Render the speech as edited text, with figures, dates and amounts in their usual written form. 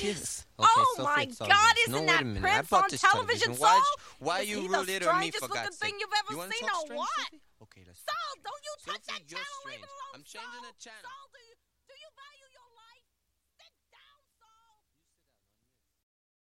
this? Okay, Oh Sophie, my it's all God! yours. Isn't No, wait that a minute. I Prince bought on this television, Why Saul? are you Is he rude the to me, strangest for looking God's thing sake? you've ever You wanna seen, talk or strange, what? Sophie? Okay, let's Saul, don't you touch Sophie, that you're channel! Leave strange. it alone, I'm changing Saul. the channel. Saul, do you?